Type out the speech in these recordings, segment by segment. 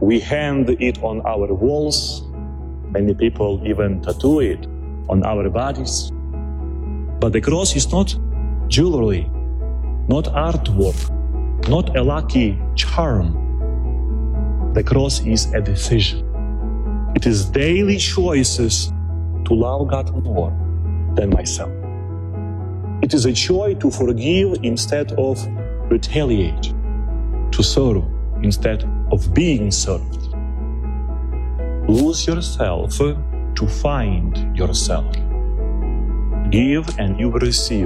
We hang it on our walls. Many people even tattoo it on our bodies. But the cross is not jewelry, not artwork, not a lucky charm. The cross is a decision. It is daily choices to love God more than myself. It is a choice to forgive instead of retaliate, to serve instead of being served. Lose yourself to find yourself. Give and you will receive.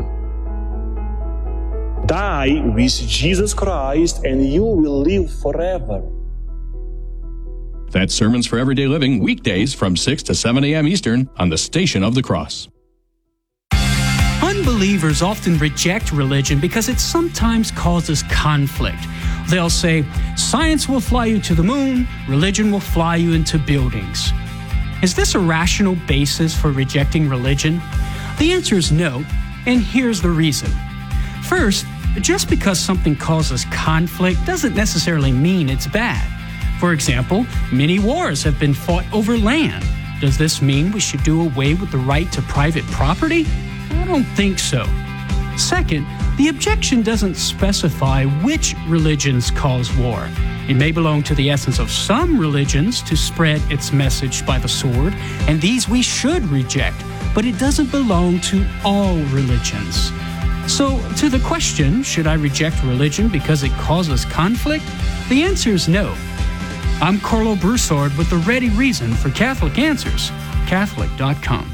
Die with Jesus Christ and you will live forever. That's Sermons for Everyday Living, weekdays from 6 to 7 a.m. Eastern on the Station of the Cross. Unbelievers often reject religion because it sometimes causes conflict. They'll say, science will fly you to the moon, religion will fly you into buildings. Is this a rational basis for rejecting religion? The answer is no, and here's the reason. First, just because something causes conflict doesn't necessarily mean it's bad. For example, many wars have been fought over land. Does this mean we should do away with the right to private property? I don't think so. Second, the objection doesn't specify which religions cause war. It may belong to the essence of some religions to spread its message by the sword, and these we should reject, but it doesn't belong to all religions. So, to the question, should I reject religion because it causes conflict? The answer is no. I'm Carlo Broussard with the ready reason for Catholic Answers, Catholic.com.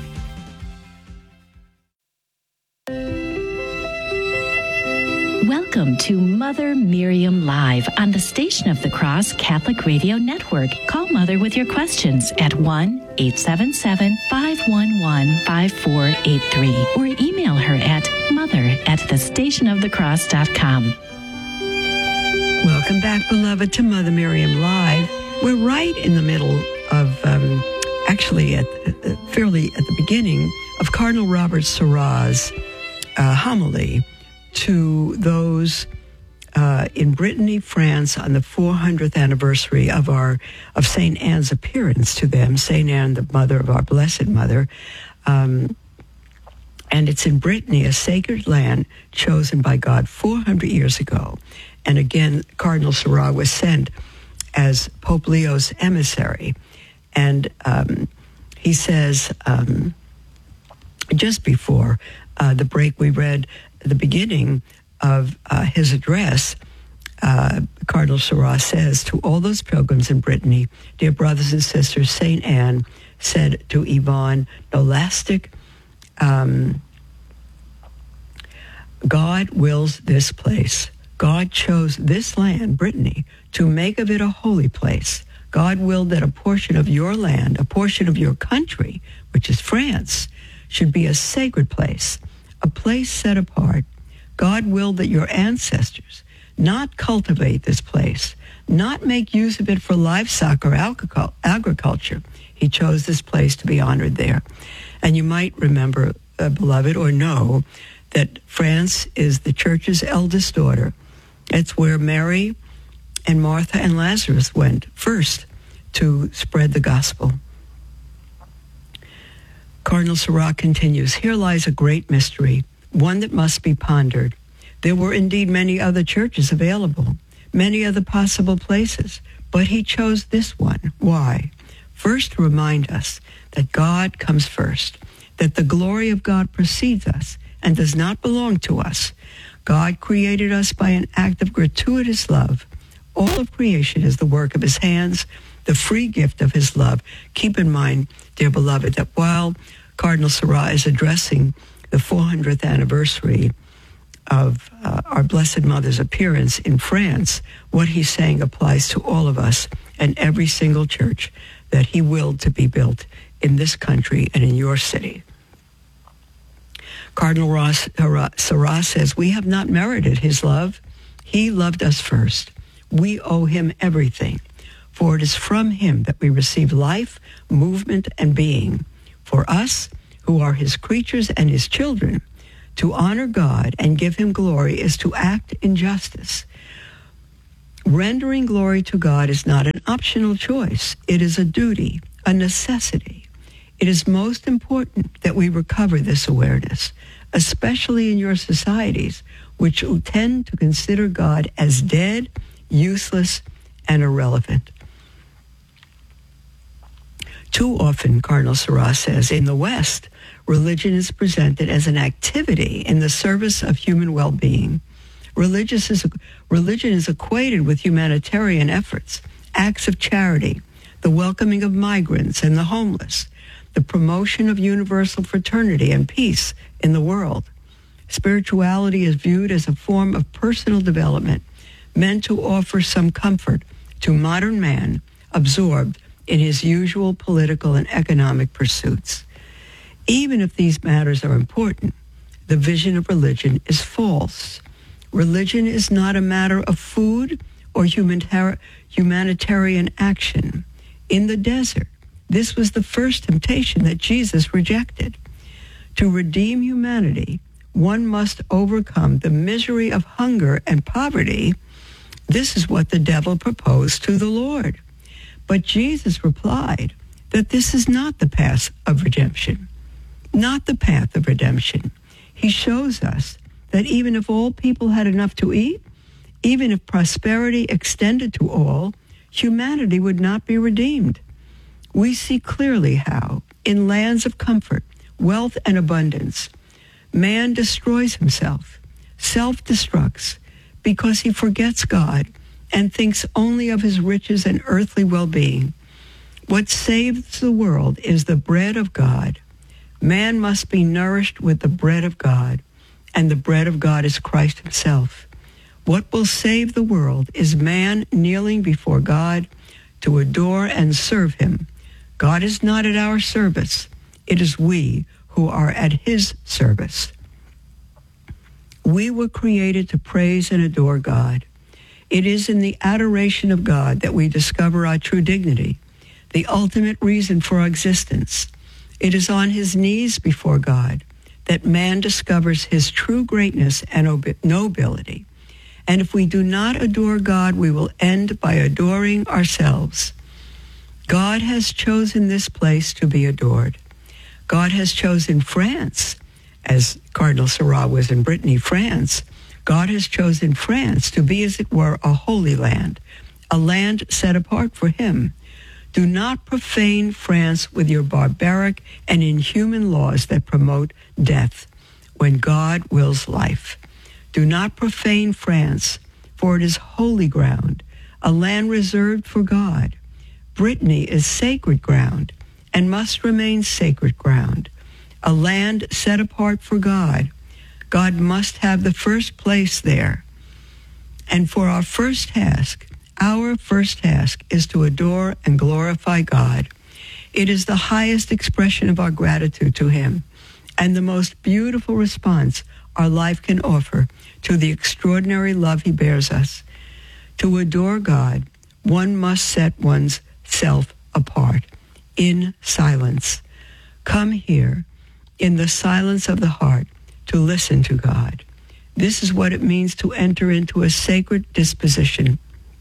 Welcome to Mother Miriam Live on the Station of the Cross Catholic Radio Network. Call Mother with your questions at 1-877-511-5483 or email her at mother@thestationofthecross.com. Welcome back, beloved, to Mother Miriam Live. We're right in the middle of, fairly at the beginning of Cardinal Robert Sarrat's homily to those in Brittany, France, on the 400th anniversary of St. Anne's appearance to them, St. Anne, the mother of our Blessed Mother. And it's in Brittany, a sacred land chosen by God 400 years ago. And again, Cardinal Sarrat was sent as Pope Leo's emissary. And he says, just before the break, we read the beginning of his address. Cardinal Sarrat says, to all those pilgrims in Brittany, dear brothers and sisters, St. Anne said to Yvonne Nolastic, God wills this place. God chose this land, Brittany, to make of it a holy place. God willed that a portion of your land, a portion of your country, which is France, should be a sacred place, a place set apart. God willed that your ancestors not cultivate this place, not make use of it for livestock or agriculture. He chose this place to be honored there. And you might remember, beloved, or know that France is the Church's eldest daughter. It's where Mary and Martha and Lazarus went first to spread the gospel. Cardinal Sarrat continues, here lies a great mystery, one that must be pondered. There were indeed many other churches available, many other possible places, but he chose this one. Why? First, to remind us that God comes first, that the glory of God precedes us and does not belong to us. God created us by an act of gratuitous love. All of creation is the work of his hands, the free gift of his love. Keep in mind, dear beloved, that while Cardinal Sarrat is addressing the 400th anniversary of our Blessed Mother's appearance in France, what he's saying applies to all of us and every single church that he willed to be built in this country and in your city. Cardinal Sarrat says, we have not merited his love. He loved us first. We owe him everything, for it is from him that we receive life, movement, and being. For us, who are his creatures and his children, to honor God and give him glory is to act in justice. Rendering glory to God is not an optional choice. It is a duty, a necessity. It is most important that we recover this awareness, especially in your societies, which tend to consider God as dead, useless, and irrelevant. Too often, Cardinal Sarah says, in the West, religion is presented as an activity in the service of human well-being. Religion is equated with humanitarian efforts, acts of charity, the welcoming of migrants and the homeless, the promotion of universal fraternity and peace in the world. Spirituality is viewed as a form of personal development meant to offer some comfort to modern man absorbed in his usual political and economic pursuits. Even if these matters are important, the vision of religion is false. Religion is not a matter of food or humanitarian action. In the desert, this was the first temptation that Jesus rejected. To redeem humanity, one must overcome the misery of hunger and poverty. This is what the devil proposed to the Lord. But Jesus replied that this is not the path of redemption. Not the path of redemption. He shows us that even if all people had enough to eat, even if prosperity extended to all, humanity would not be redeemed. We see clearly how, in lands of comfort, wealth, and abundance, man destroys himself, self-destructs, because he forgets God and thinks only of his riches and earthly well-being. What saves the world is the bread of God. Man must be nourished with the bread of God, and the bread of God is Christ himself. What will save the world is man kneeling before God to adore and serve him. God is not at our service. It is we who are at his service. We were created to praise and adore God. It is in the adoration of God that we discover our true dignity, the ultimate reason for our existence. It is on his knees before God that man discovers his true greatness and nobility. And if we do not adore God, we will end by adoring ourselves. God has chosen this place to be adored. God has chosen France, as Cardinal Sarah was in Brittany, France. God has chosen France to be, as it were, a holy land, a land set apart for him. Do not profane France with your barbaric and inhuman laws that promote death when God wills life. Do not profane France, for it is holy ground, a land reserved for God. Brittany is sacred ground and must remain sacred ground, a land set apart for God. God must have the first place there. And for our first task is to adore and glorify God. It is the highest expression of our gratitude to him and the most beautiful response our life can offer to the extraordinary love he bears us. To adore God, one must set one's self apart in silence. Come here in the silence of the heart to listen to God. This is what it means to enter into a sacred disposition.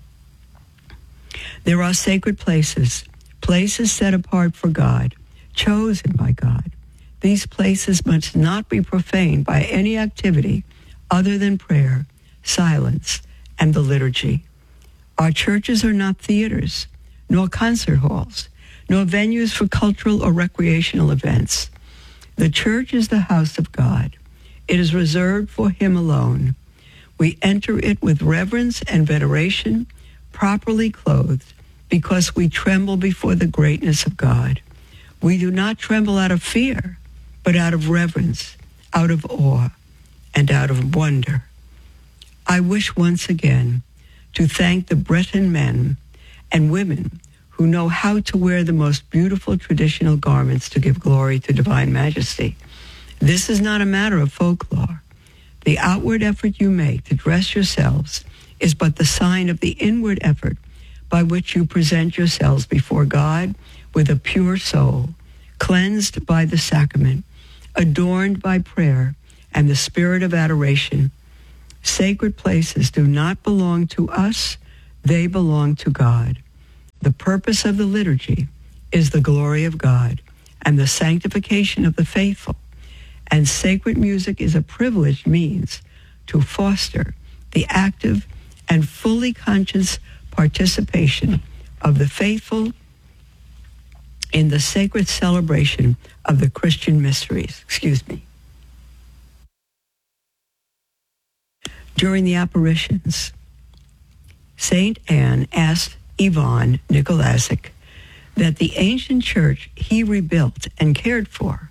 There are sacred places, places set apart for God, chosen by God. These places must not be profaned by any activity other than prayer, silence, and the liturgy. Our churches are not theaters, nor concert halls, nor venues for cultural or recreational events. The church is the house of God. It is reserved for him alone. We enter it with reverence and veneration, properly clothed, because we tremble before the greatness of God. We do not tremble out of fear, but out of reverence, out of awe, and out of wonder. I wish once again to thank the Breton men and women who know how to wear the most beautiful traditional garments to give glory to divine majesty. This is not a matter of folklore. The outward effort you make to dress yourselves is but the sign of the inward effort by which you present yourselves before God with a pure soul, cleansed by the sacrament, adorned by prayer and the spirit of adoration. Sacred places do not belong to us, They belong to God. The purpose of the liturgy is the glory of God and the sanctification of the faithful. And sacred music is a privileged means to foster the active and fully conscious participation of the faithful in the sacred celebration of the Christian mysteries. During the apparitions, St. Anne asked Ivan Nikolasic that the ancient church he rebuilt and cared for,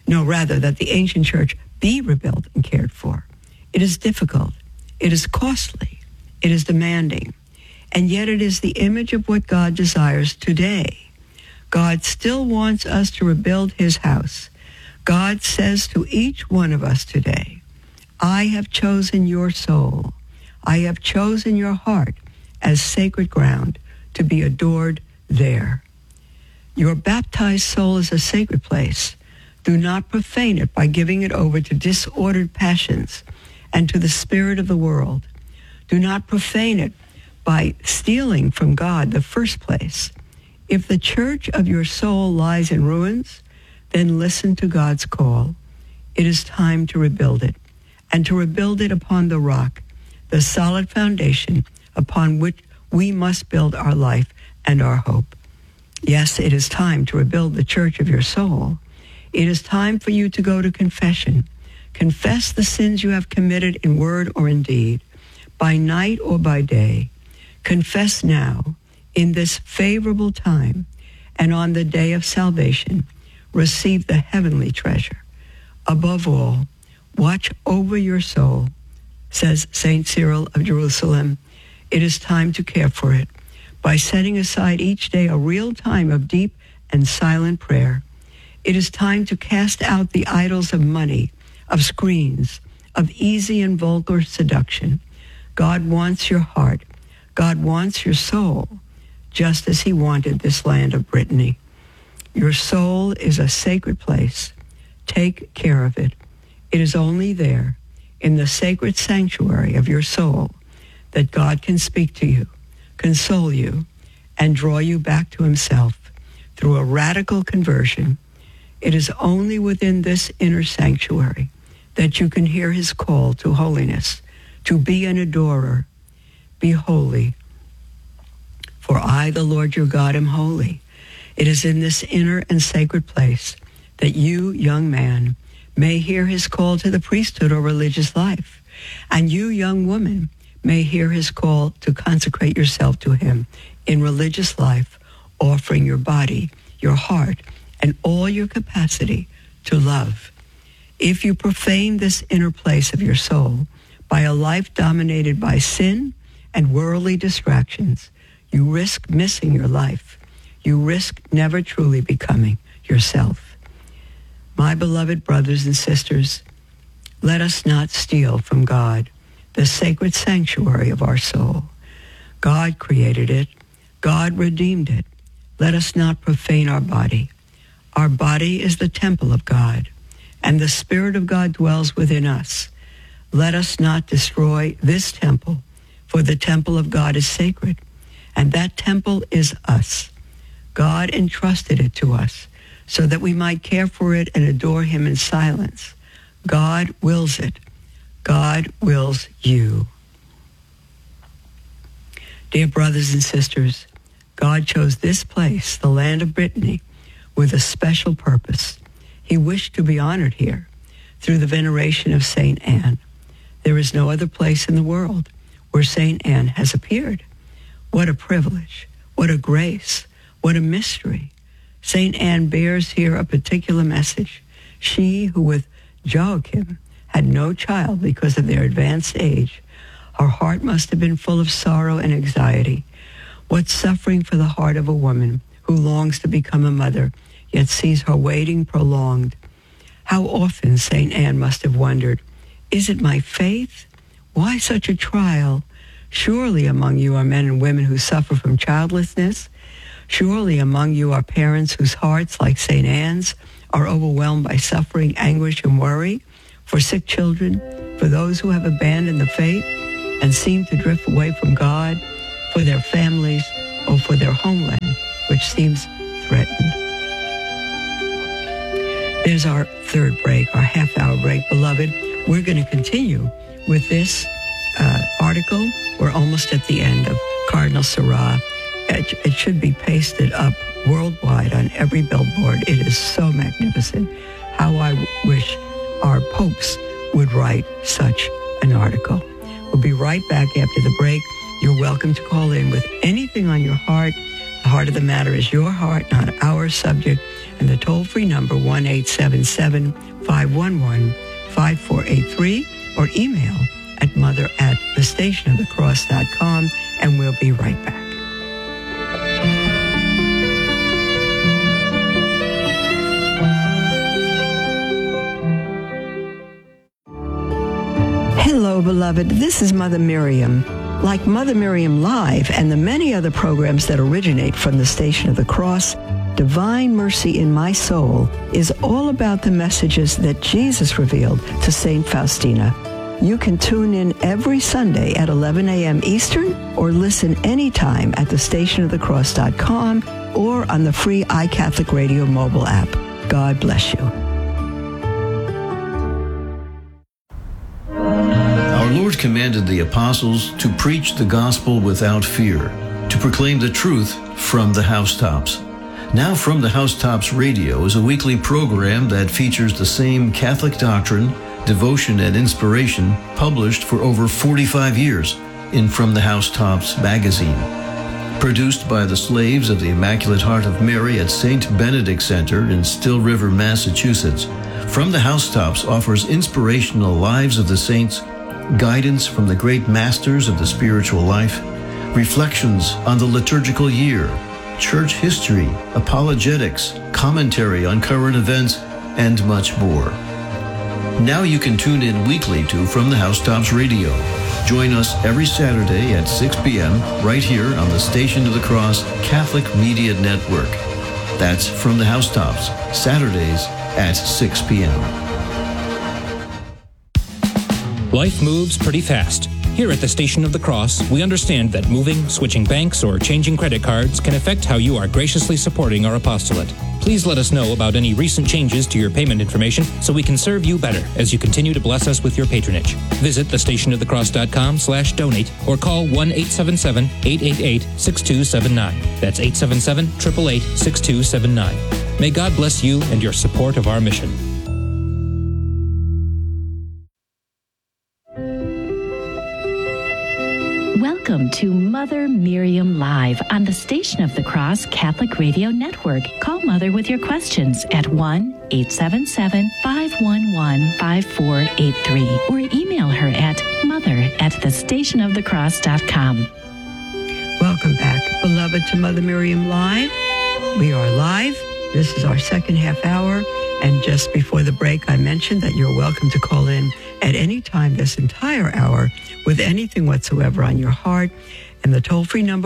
that the ancient church be rebuilt and cared for. It is difficult, it is costly, it is demanding, and yet it is the image of what God desires today. God still wants us to rebuild his house. God says to each one of us today, I have chosen your soul. I have chosen your heart as sacred ground to be adored there. Your baptized soul is a sacred place. Do not profane it by giving it over to disordered passions and to the spirit of the world. Do not profane it by stealing from God the first place. If the church of your soul lies in ruins, then listen to God's call. It is time to rebuild it, and to rebuild it upon the rock, the solid foundation upon which we must build our life and our hope. Yes, it is time to rebuild the church of your soul. It is time for you to go to confession. Confess the sins you have committed in word or in deed, by night or by day. Confess now, in this favorable time, and on the day of salvation, receive the heavenly treasure. Above all, watch over your soul, says St. Cyril of Jerusalem. It is time to care for it by setting aside each day a real time of deep and silent prayer. It is time to cast out the idols of money, of screens, of easy and vulgar seduction. God wants your heart. God wants your soul, just as he wanted this land of Brittany. Your soul is a sacred place. Take care of it. It is only there, in the sacred sanctuary of your soul, that God can speak to you, console you, and draw you back to himself through a radical conversion. It is only within this inner sanctuary that you can hear his call to holiness, to be an adorer. Be holy, for I, the Lord your God, am holy. It is in this inner and sacred place that you, young man, may hear his call to the priesthood or religious life, and you, young woman, may hear his call to consecrate yourself to him in religious life, offering your body, your heart, and all your capacity to love. If you profane this inner place of your soul by a life dominated by sin and worldly distractions, you risk missing your life. You risk never truly becoming yourself. My beloved brothers and sisters, let us not steal from God the sacred sanctuary of our soul. God created it. God redeemed it. Let us not profane our body. Our body is the temple of God, and the Spirit of God dwells within us. Let us not destroy this temple, for the temple of God is sacred, and that temple is us. God entrusted it to us so that we might care for it and adore him in silence. God wills it. God wills you. Dear brothers and sisters, God chose this place, the land of Brittany, with a special purpose. He wished to be honored here through the veneration of St. Anne. There is no other place in the world where St. Anne has appeared. What a privilege, what a grace, what a mystery. St. Anne bears here a particular message. She who with Joachim had no child because of their advanced age, her heart must have been full of sorrow and anxiety. What suffering for the heart of a woman who longs to become a mother, yet sees her waiting prolonged. How often St. Anne must have wondered, is it my faith? Why such a trial? Surely among you are men and women who suffer from childlessness. Surely among you are parents whose hearts, like St. Anne's, are overwhelmed by suffering, anguish, and worry for sick children, for those who have abandoned the faith and seem to drift away from God, for for their families, or for their homeland, which seems threatened. There's our third break, our half-hour break, beloved. We're going to continue with this article. We're almost at the end of Cardinal Sarah. It should be pasted up worldwide on every billboard. It is so magnificent. How I wish our popes would write such an article. We'll be right back after the break. You're welcome to call in with anything on your heart. The heart of the matter is your heart, not our subject. And the toll-free number, 1-877-511-5483, or email at mother@thestationofthecross.com, and we'll be right back. Hello, beloved. This is Mother Miriam. Like Mother Miriam Live and the many other programs that originate from the Station of the Cross, Divine Mercy in My Soul is all about the messages that Jesus revealed to St. Faustina. You can tune in every Sunday at 11 a.m. Eastern or listen anytime at thestationofthecross.com or on the free iCatholic Radio mobile app. God bless you. Our Lord commanded the apostles to preach the gospel without fear, to proclaim the truth from the housetops. Now From the Housetops Radio is a weekly program that features the same Catholic doctrine, devotion, and inspiration published for over 45 years in From the Housetops magazine. Produced by the slaves of the Immaculate Heart of Mary at St. Benedict Center in Still River, Massachusetts, From the Housetops offers inspirational lives of the saints, guidance from the great masters of the spiritual life, reflections on the liturgical year, church history, apologetics, commentary on current events, and much more. Now you can tune in weekly to From the Housetops Radio. Join us every Saturday at 6 p.m. right here on the Station of the Cross Catholic Media Network. That's From the Housetops, Saturdays at 6 p.m. Life moves pretty fast. Here at the Station of the Cross, we understand that moving, switching banks, or changing credit cards can affect how you are graciously supporting our apostolate. Please let us know about any recent changes to your payment information so we can serve you better as you continue to bless us with your patronage. Visit thestationofthecross.com/donate or call 1-877-888-6279. That's 877-888-6279. May God bless you and your support of our mission. Welcome to Mother Miriam Live on the Station of the Cross Catholic Radio Network. Call Mother with your questions at 1-877-511-5483 or email her at mother@thestationofthecross.com. Welcome back, beloved, to Mother Miriam Live. We are live. This is our second half hour. And just before the break, I mentioned that you're welcome to call in at any time this entire hour with anything whatsoever on your heart. And the toll-free number,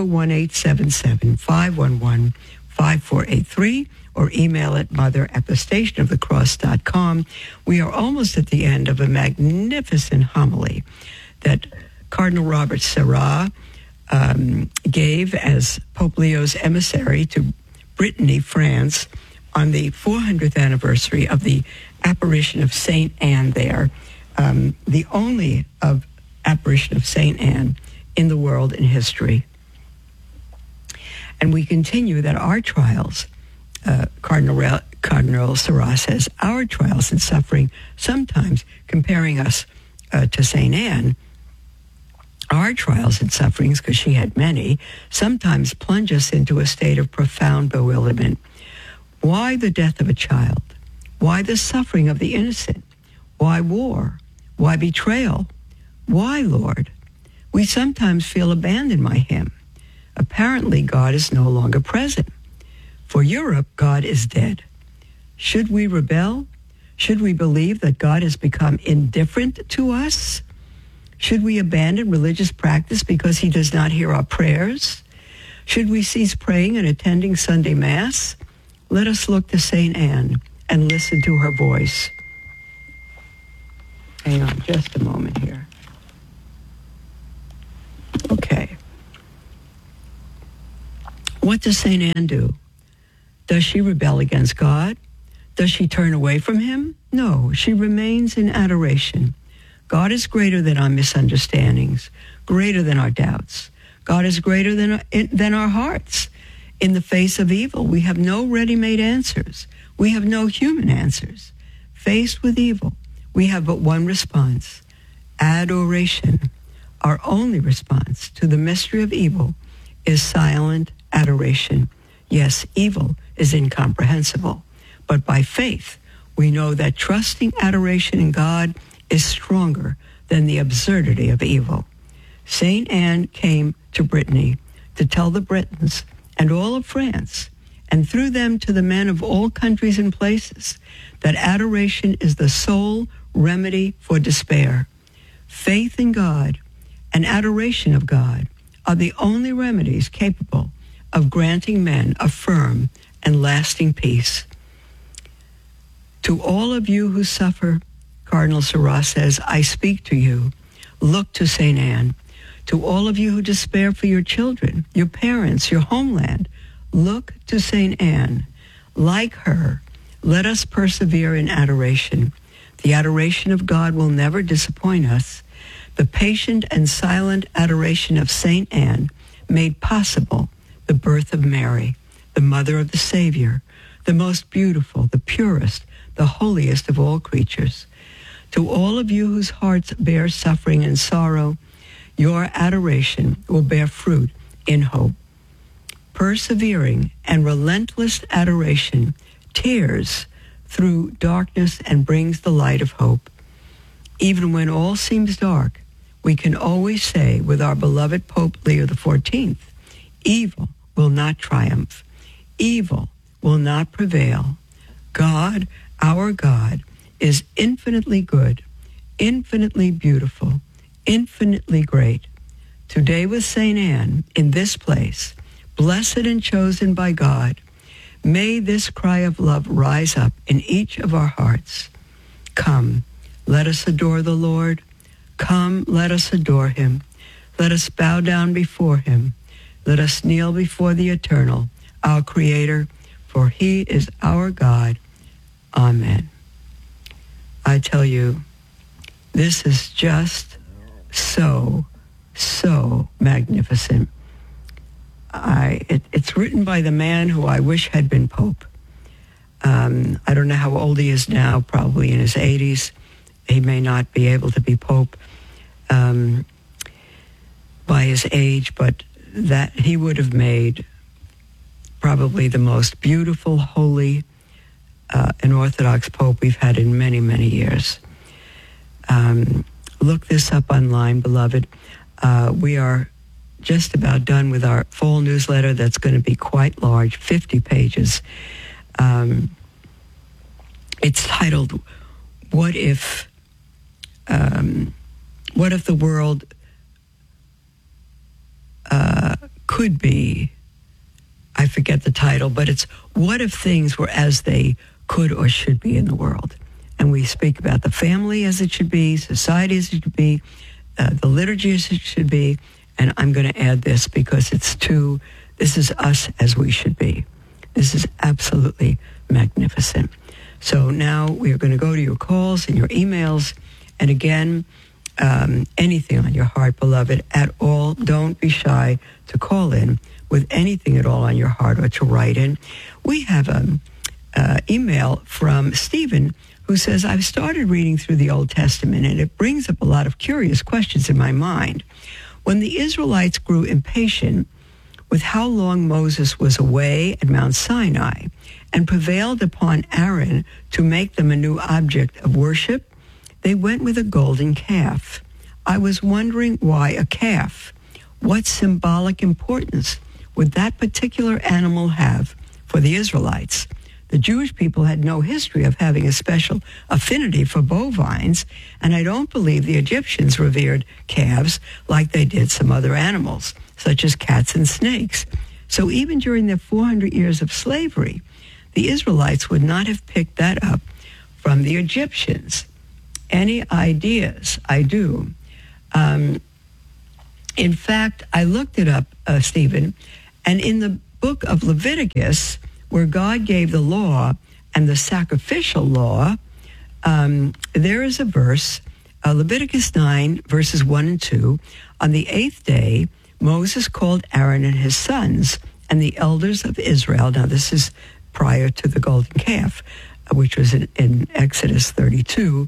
1-877-511-5483, or email at mother@thestationofthecross.com. We are almost at the end of a magnificent homily that Cardinal Robert Sarah gave as Pope Leo's emissary to Brittany, France, on the 400th anniversary of the apparition of St. Anne there, the only apparition of St. Anne in the world in history. And we continue that our trials, Cardinal Sarah says, our trials and suffering, sometimes comparing us to St. Anne, our trials and sufferings, because she had many, sometimes plunge us into a state of profound bewilderment. Why the death of a child? Why the suffering of the innocent? Why war? Why betrayal? Why, Lord? We sometimes feel abandoned by him. Apparently, God is no longer present. For Europe, God is dead. Should we rebel? Should we believe that God has become indifferent to us? Should we abandon religious practice because he does not hear our prayers? Should we cease praying and attending Sunday Mass? Let us look to St. Anne and listen to her voice. Hang on just a moment here. Okay. What does St. Anne do? Does she rebel against God? Does she turn away from him? No, she remains in adoration. God is greater than our misunderstandings, greater than our doubts. God is greater than our hearts. In the face of evil, we have no ready-made answers. We have no human answers. Faced with evil, we have but one response: adoration. Our only response to the mystery of evil is silent adoration. Yes, evil is incomprehensible, but by faith, we know that trusting adoration in God is stronger than the absurdity of evil. St. Anne came to Brittany to tell the Britons and all of France, and through them to the men of all countries and places, that adoration is the sole remedy for despair. Faith in God and adoration of God are the only remedies capable of granting men a firm and lasting peace. To all of you who suffer, Cardinal Sarah says, I speak to you. Look to St. Anne. To all of you who despair for your children, your parents, your homeland, look to St. Anne. Like her, let us persevere in adoration. The adoration of God will never disappoint us. The patient and silent adoration of St. Anne made possible the birth of Mary, the mother of the Savior, the most beautiful, the purest, the holiest of all creatures. To all of you whose hearts bear suffering and sorrow, your adoration will bear fruit in hope. Persevering and relentless adoration tears through darkness and brings the light of hope. Even when all seems dark, we can always say with our beloved Pope Leo XIV, evil will not triumph. Evil will not prevail. God, our God, is infinitely good, infinitely beautiful, infinitely great. Today with St. Anne, in this place, blessed and chosen by God, may this cry of love rise up in each of our hearts. Come, let us adore the Lord. Come, let us adore him. Let us bow down before him. Let us kneel before the Eternal, our Creator, for he is our God. Amen. I tell you, this is just so magnificent. It's written by the man who I wish had been Pope. I don't know how old he is now, probably in his 80s. He may not be able to be Pope by his age, but that he would have made probably the most beautiful, holy, and Orthodox Pope we've had in many, many years. Look this up online, beloved. We are just about done with our fall newsletter that's going to be quite large, 50 pages. It's titled, What If the World Could Be? I forget the title, but it's What If Things Were As They Could or Should Be in the World? And we speak about the family as it should be, society as it should be, the liturgy as it should be, and I'm going to add this because this is us as we should be. This is absolutely magnificent. So now we are going to go to your calls and your emails, and again, anything on your heart, beloved, at all, don't be shy to call in with anything at all on your heart or to write in. We have an email from Stephen who says, I've started reading through the Old Testament and it brings up a lot of curious questions in my mind. When the Israelites grew impatient with how long Moses was away at Mount Sinai and prevailed upon Aaron to make them a new object of worship, they went with a golden calf. I was wondering why a calf? What symbolic importance would that particular animal have for the Israelites? The Jewish people had no history of having a special affinity for bovines, and I don't believe the Egyptians revered calves like they did some other animals, such as cats and snakes. So even during their 400 years of slavery, the Israelites would not have picked that up from the Egyptians. Any ideas? I do. In fact, I looked it up, Stephen, and in the book of Leviticus, where God gave the law and the sacrificial law, there is a verse, Leviticus 9, verses 1 and 2. On the 8th day, Moses called Aaron and his sons and the elders of Israel. Now, this is prior to the golden calf, which was in Exodus 32.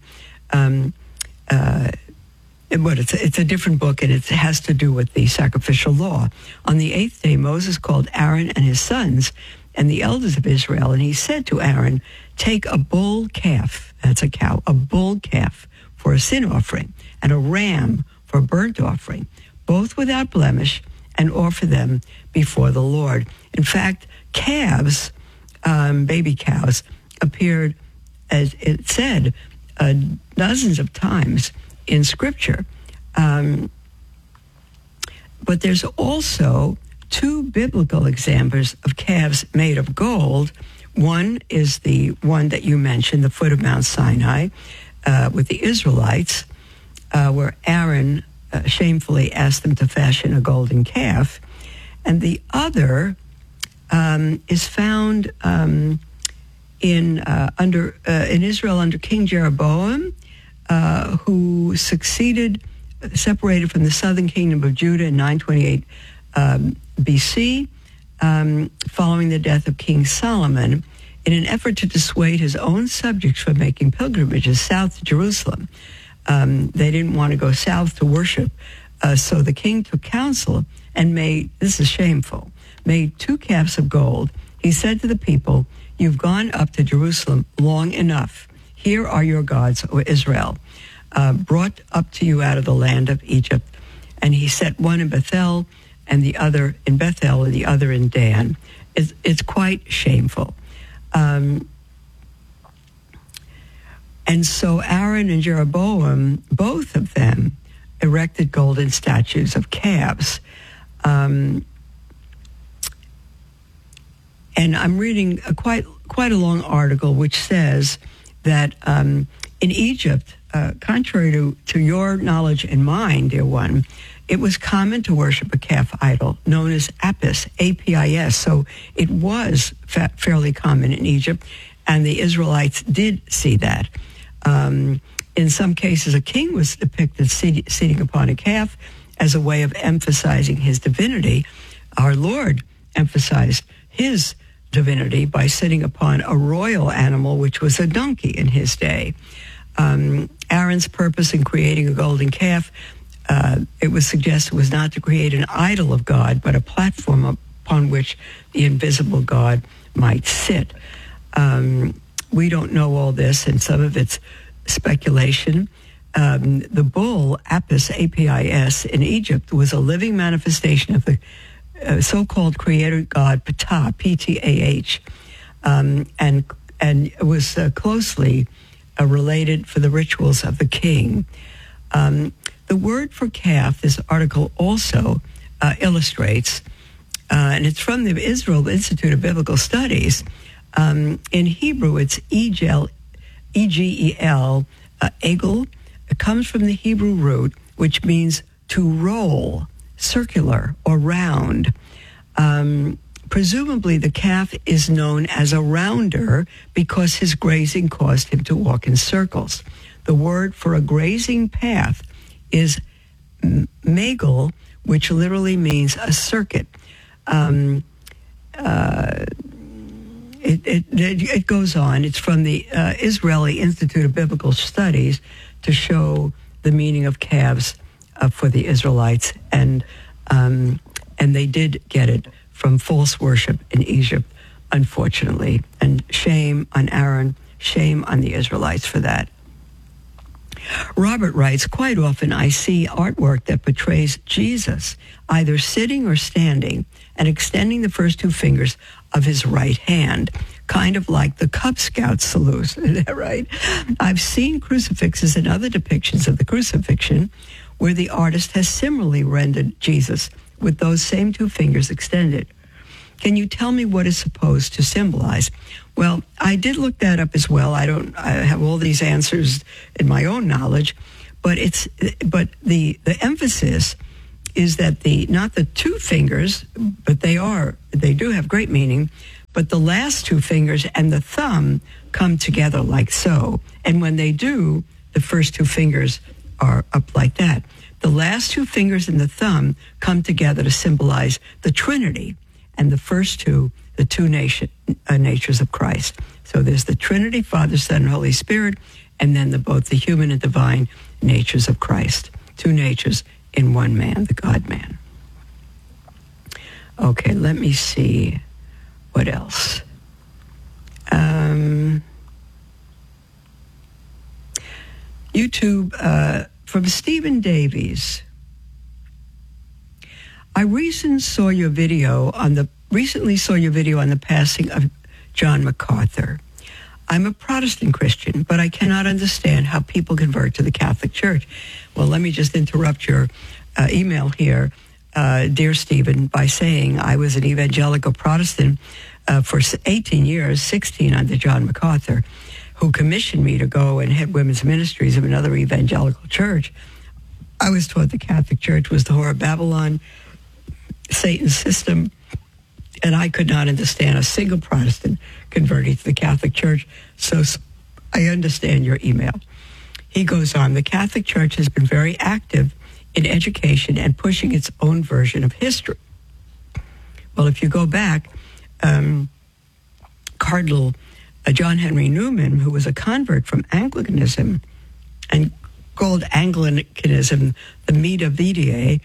But it's a different book, and it has to do with the sacrificial law. On the 8th day, Moses called Aaron and his sons and the elders of Israel, and he said to Aaron, take a bull calf, that's a cow, a bull calf for a sin offering, and a ram for a burnt offering, both without blemish, and offer them before the Lord. In fact, calves, baby cows, appeared, as it said, dozens of times in Scripture. But there's also two biblical examples of calves made of gold. One is the one that you mentioned, the foot of Mount Sinai, with the Israelites, where Aaron shamefully asked them to fashion a golden calf. And the other is found in Israel under King Jeroboam, who separated from the southern kingdom of Judah in 928 BC, following the death of King Solomon, in an effort to dissuade his own subjects from making pilgrimages south to Jerusalem. They didn't want to go south to worship, so the king took counsel and made 2 calves of gold. He said to the people, you've gone up to Jerusalem long enough. Here are your gods, O Israel, brought up to you out of the land of Egypt. And he set one in Bethel, and the other in Bethel, and the other in Dan. It's quite shameful. And so Aaron and Jeroboam, both of them, erected golden statues of calves. And I'm reading quite a long article which says that in Egypt, contrary to your knowledge and mine, dear one, it was common to worship a calf idol known as Apis, A-P-I-S. So it was fairly common in Egypt, and the Israelites did see that. In some cases, a king was depicted sitting upon a calf as a way of emphasizing his divinity. Our Lord emphasized his divinity by sitting upon a royal animal, which was a donkey in his day. Aaron's purpose in creating a golden calf, it was suggested, was not to create an idol of God, but a platform upon which the invisible God might sit. We don't know all this, and some of it's speculation. The bull, Apis, A-P-I-S, in Egypt was a living manifestation of the so-called creator god Ptah, P-T-A-H, and it was closely related for the rituals of the king. The word for calf, this article also illustrates, and it's from the Israel Institute of Biblical Studies. In Hebrew, it's E-G-E-L, egel. It comes from the Hebrew root, which means to roll, circular, or round. Presumably, the calf is known as a rounder because his grazing caused him to walk in circles. The word for a grazing path is megel, which literally means a circuit. It goes on. It's from the Israeli Institute of Biblical Studies to show the meaning of calves for the Israelites, and they did get it from false worship in Egypt, unfortunately. And shame on Aaron, shame on the Israelites for that. Robert writes, quite often I see artwork that portrays Jesus either sitting or standing and extending the first 2 fingers of his right hand, kind of like the Cub Scout salute. Is that right? I've seen crucifixes and other depictions of the crucifixion where the artist has similarly rendered Jesus with those same 2 fingers extended. Can you tell me what is supposed to symbolize? Well, I did look that up as well. I have all these answers in my own knowledge, but the emphasis is that not the two fingers, but they do have great meaning, but the last two fingers and the thumb come together like so. And when they do, the first two fingers are up like that. The last two fingers and the thumb come together to symbolize the Trinity, and the first two, the two natures of Christ. So there's the Trinity, Father, Son, and Holy Spirit, and then both the human and divine natures of Christ. Two natures in one man, the God-man. Okay, let me see what else. YouTube, from Stephen Davies. I recently saw your video on the passing of John MacArthur. I'm a Protestant Christian, but I cannot understand how people convert to the Catholic Church. Well, let me just interrupt your email here, dear Stephen, by saying I was an evangelical Protestant for 18 years, 16 under John MacArthur, who commissioned me to go and head women's ministries of another evangelical church. I was taught the Catholic Church was the whore of Babylon, Satan's system, and I could not understand a single Protestant converting to the Catholic Church, so I understand your email. He goes on, the Catholic Church has been very active in education and pushing its own version of history. Well, if you go back, Cardinal John Henry Newman, who was a convert from Anglicanism and called Anglicanism the Vita Media,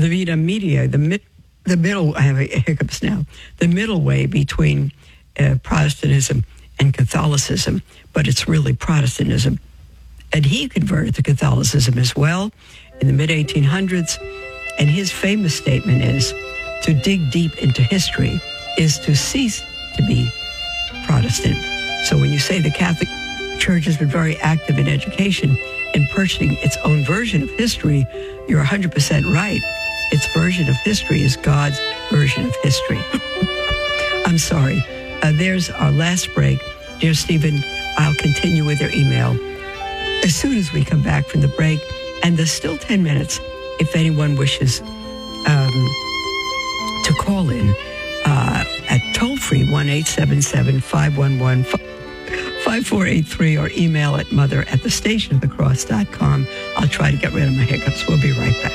the middle, I have hiccups now, the middle way between Protestantism and Catholicism, but it's really Protestantism. And he converted to Catholicism as well in the mid-1800s, and his famous statement is, to dig deep into history is to cease to be Protestant. So when you say the Catholic Church has been very active in education and pursuing its own version of history, you're 100% right. Its version of history is God's version of history. I'm sorry. There's our last break. Dear Stephen, I'll continue with your email as soon as we come back from the break. And there's still 10 minutes if anyone wishes to call in at toll-free 1-877-511-5483 or email at mother@thestationofthecross.com. I'll try to get rid of my hiccups. We'll be right back.